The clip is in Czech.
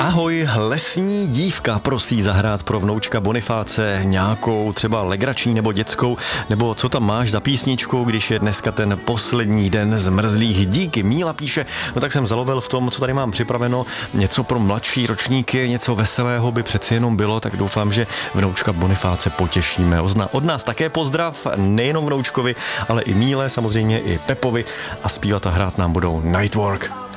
Ahoj, lesní dívka prosí zahrát pro vnoučka Bonifáce nějakou třeba legrační nebo dětskou, nebo co tam máš za písničku, když je dneska ten poslední den zmrzlých. Díky, Míla píše, no tak jsem zalovil v tom, co tady mám připraveno, něco pro mladší ročníky, něco veselého by přeci jenom bylo, tak doufám, že vnoučka Bonifáce potěšíme. Od nás také pozdrav, nejenom vnoučkovi, ale i Míle, samozřejmě i Pepovi a zpívat a hrát nám budou Nightwork.